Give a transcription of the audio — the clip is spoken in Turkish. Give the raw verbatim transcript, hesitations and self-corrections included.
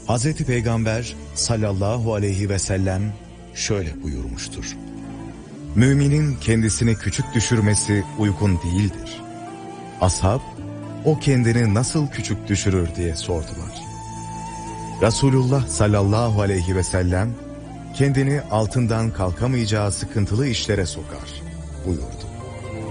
Hazreti Peygamber sallallahu aleyhi ve sellem şöyle buyurmuştur: Müminin kendisini küçük düşürmesi uygun değildir. Ashab, o kendini nasıl küçük düşürür diye sordular. Resulullah sallallahu aleyhi ve sellem kendini altından kalkamayacağı sıkıntılı işlere sokar buyurdu.